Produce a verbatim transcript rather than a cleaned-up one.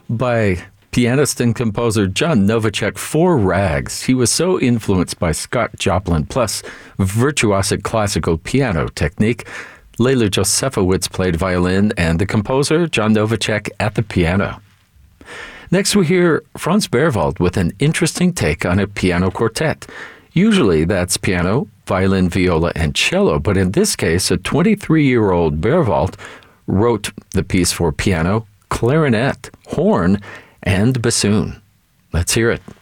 by pianist and composer John Novacek for Rags. He was so influenced by Scott Joplin, plus virtuosic classical piano technique. Leila Josefowicz played violin, and the composer, John Novacek, at the piano. Next, we hear Franz Berwald with an interesting take on a piano quartet. Usually that's piano, violin, viola, and cello, but in this case, a twenty-three-year-old Berwald wrote the piece for piano, clarinet, horn, and bassoon. Let's hear it.